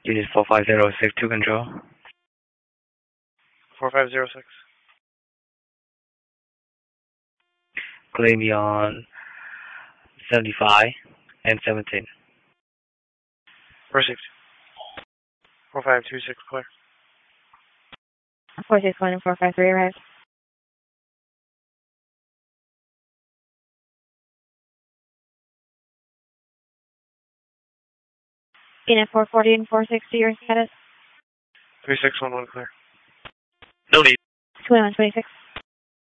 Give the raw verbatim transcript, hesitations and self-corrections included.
Unit four five zero six to control. four five zero six. Clear beyond seventy-five and seventeen. Received. four five two six clear. four six one and four five three arrived. Unit four forty and four sixty, your status? three six one one clear. No need. twenty-one twenty-six.